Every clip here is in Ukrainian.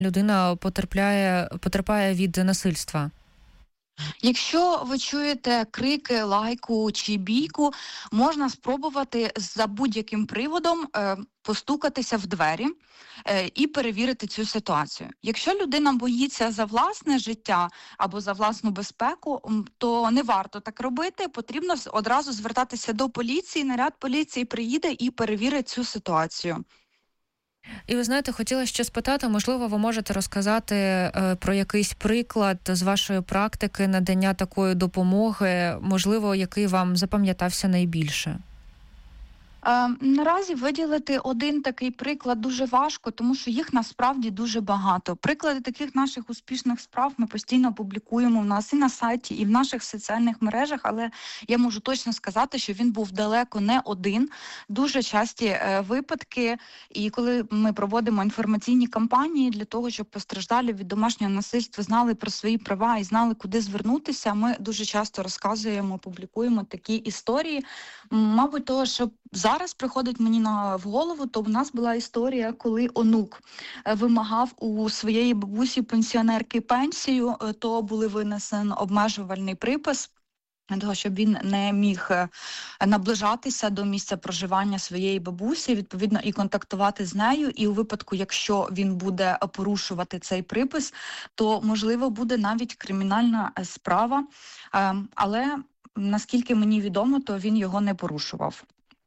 людина потерпає від насильства? Якщо ви чуєте крики, лайку чи бійку, можна спробувати за будь-яким приводом постукатися в двері і перевірити цю ситуацію. Якщо людина боїться за власне життя або за власну безпеку, то не варто так робити. Потрібно одразу звертатися до поліції, наряд поліції приїде і перевірить цю ситуацію. І ви знаєте, хотіла ще спитати, можливо, ви можете розказати про якийсь приклад з вашої практики надання такої допомоги, можливо, який вам запам'ятався найбільше? Наразі виділити один такий приклад дуже важко, тому що їх насправді дуже багато. Приклади таких наших успішних справ ми постійно публікуємо в нас і на сайті, і в наших соціальних мережах, але я можу точно сказати, що він був далеко не один. Дуже часті випадки, і коли ми проводимо інформаційні кампанії для того, щоб постраждалі від домашнього насильства знали про свої права і знали, куди звернутися, ми дуже часто розказуємо, публікуємо такі історії. Мабуть, того, що зараз приходить мені в голову, то в нас була історія, коли онук вимагав у своєї бабусі-пенсіонерки пенсію, то були винесений обмежувальний припис, для того, щоб він не міг наближатися до місця проживання своєї бабусі, відповідно, і контактувати з нею. І у випадку, якщо він буде порушувати цей припис, то, можливо, буде навіть кримінальна справа. Але, наскільки мені відомо, то він його не порушував.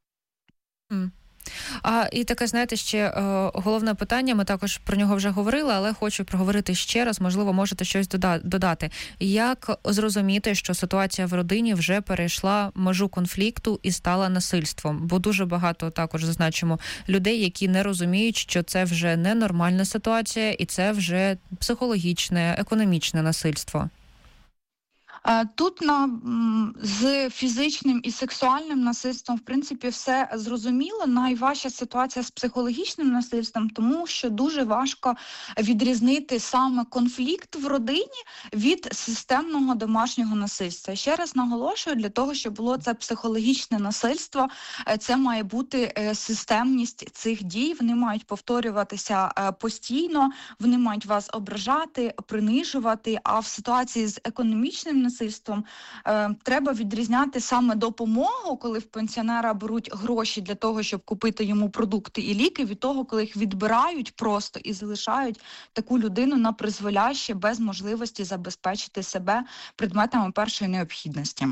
І таке, знаєте, ще головне питання, ми також про нього вже говорили, але хочу проговорити ще раз, можливо, можете щось додати. Як зрозуміти, що ситуація в родині вже перейшла межу конфлікту і стала насильством? Бо дуже багато, також зазначимо, людей, які не розуміють, що це вже не нормальна ситуація і це вже психологічне, економічне насильство. Тут з фізичним і сексуальним насильством, в принципі, все зрозуміло. Найважча ситуація з психологічним насильством, тому що дуже важко відрізнити саме конфлікт в родині від системного домашнього насильства. Ще раз наголошую, для того, щоб було це психологічне насильство, це має бути системність цих дій, вони мають повторюватися постійно, вони мають вас ображати, принижувати, а в ситуації з економічним насильством треба відрізняти саме допомогу, коли в пенсіонера беруть гроші для того, щоб купити йому продукти і ліки, від того, коли їх відбирають просто і залишають таку людину на призволяще без можливості забезпечити себе предметами першої необхідності.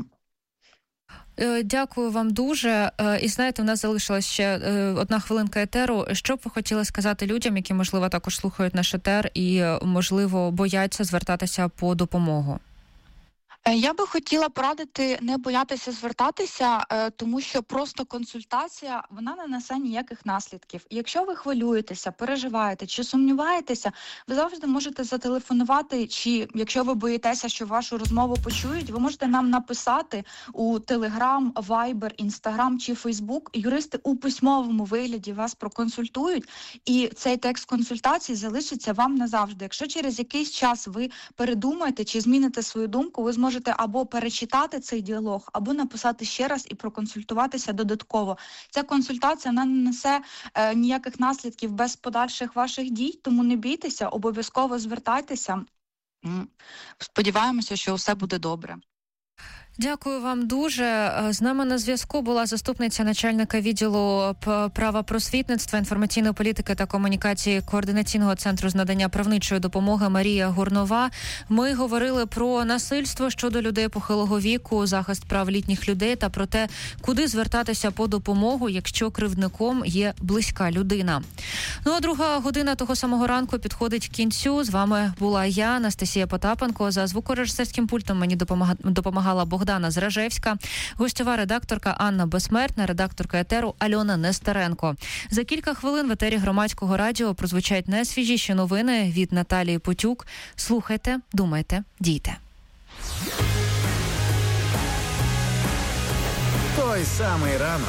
Дякую вам дуже. І знаєте, в нас залишилась ще 1 хвилинка етеру. Що б ви хотіли сказати людям, які, можливо, також слухають наш етер і, можливо, бояться звертатися по допомогу? Я би хотіла порадити не боятися звертатися, тому що просто консультація, вона не несе ніяких наслідків. Якщо ви хвилюєтеся, переживаєте чи сумніваєтеся, ви завжди можете зателефонувати, чи якщо ви боїтеся, що вашу розмову почують, ви можете нам написати у Telegram, Viber, Instagram чи Facebook. Юристи у письмовому вигляді вас проконсультують, і цей текст консультації залишиться вам назавжди. Якщо через якийсь час ви передумаєте чи зміните свою думку, ви зможете або перечитати цей діалог, або написати ще раз і проконсультуватися додатково. Ця консультація, вона не несе ніяких наслідків без подальших ваших дій, тому не бійтеся, обов'язково звертайтеся. Сподіваємося, що все буде добре. Дякую вам дуже. З нами на зв'язку була заступниця начальника відділу правопросвітництва, інформаційної політики та комунікації Координаційного центру з надання правничої допомоги Марія Гурнова. Ми говорили про насильство щодо людей похилого віку, захист прав літніх людей та про те, куди звертатися по допомогу, якщо кривдником є близька людина. Ну а 2 година того самого ранку підходить к кінцю. З вами була я, Анастасія Потапенко. За звукорежисерським пультом мені допомагала Богдана Зражевська, гостьова редакторка Анна Безсмертна, редакторка етеру Альона Нестеренко. За кілька хвилин в етері Громадського радіо прозвучать найсвіжіші новини від Наталії Потюк. Слухайте, думайте, дійте. Той самий ранок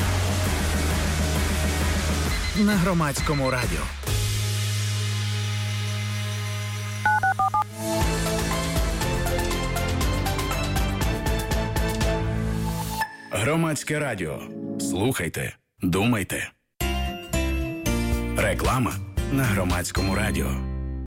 на Громадському радіо. Громадське радіо. Слухайте, думайте. Реклама на Громадському радіо.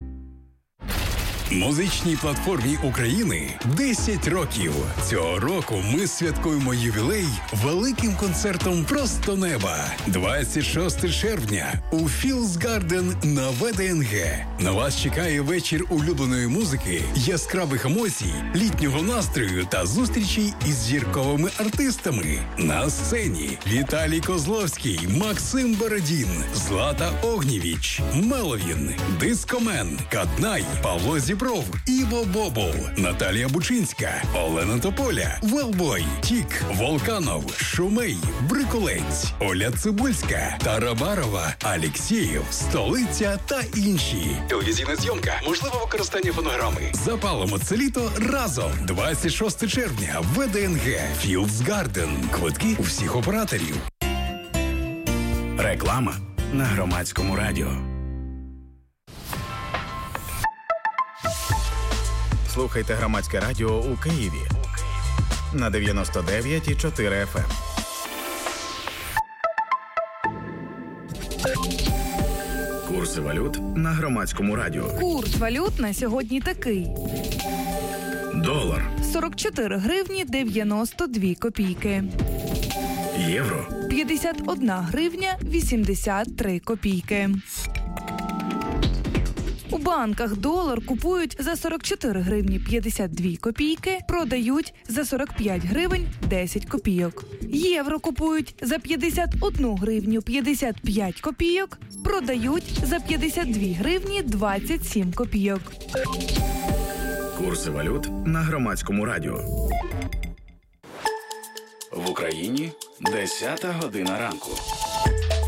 Музичній платформі України 10 років. Цього року ми святкуємо ювілей великим концертом «Просто неба». 26 червня у Fields Garden на ВДНГ. На вас чекає вечір улюбленої музики, яскравих емоцій, літнього настрою та зустрічей із зірковими артистами. На сцені Віталій Козловський, Максим Бородін, Злата Огнєвіч, Меловін, Дискомен, Каднай, Павло Зібров, Іво Бобол, Наталія Бучинська, Олена Тополя, Велбой, Тік, Волканов, Шумей, Бриколець, Оля Цибульська, Тарабарова, Алєксєєв, Столиця та інші. Телевізійна зйомка, можливе використання фонограми. Запалимо це літо разом. 26 червня, ВДНГ, Fields Garden. Квитки у всіх операторів. Реклама на Громадському радіо. Слухайте Громадське радіо у Києві на 99,4 FM. Курси валют на Громадському радіо. Курс валют на сьогодні такий. Долар 44 гривні 92 копійки. Євро 51 гривня 83 копійки. У банках долар купують за 44 гривні 52 копійки, продають за 45 гривень 10 копійок. Євро купують за 51 гривню 55 копійок, продають за 52 гривні 27 копійок. Курси валют на Громадському радіо. В Україні 10 година ранку.